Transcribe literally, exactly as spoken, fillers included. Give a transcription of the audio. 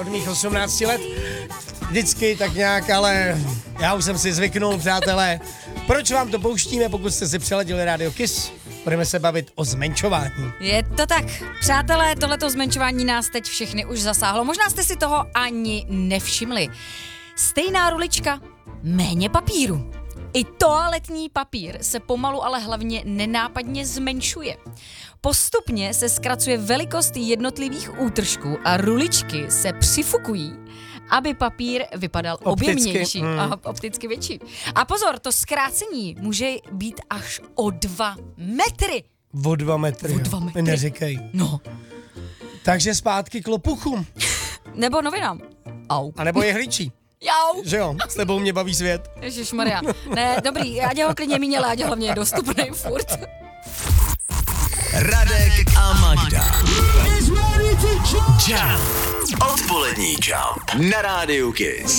Od mých osmnácti let vždycky tak nějak, ale já už jsem si zvyknul, přátelé. Proč vám to pouštíme, pokud jste si přeladili Radio Kiss? Budeme se bavit o zmenšování. Je to tak. Přátelé, tohleto zmenšování nás teď všechny už zasáhlo. Možná jste si toho ani nevšimli. Stejná rulička, méně papíru. I toaletní papír se pomalu, ale hlavně nenápadně zmenšuje. Postupně se zkracuje velikost jednotlivých útržků a ruličky se přifukují, aby papír vypadal Opticky, objemnější mm. a opticky větší. A pozor, to zkrácení může být až o dva metry. O dva metry. O dva jo. metry. Mi neříkej. No. Takže zpátky k lopuchům. Nebo novinám. Au. A nebo jehličí. Jau. Že jo, s tebou mě baví svět. Ježišmarja. Ne, dobrý, ať ho klidně míněle, ať hlavně je dostupný furt. Radek a Magda. Jump. Odpolední Jump na rádiu Kiss.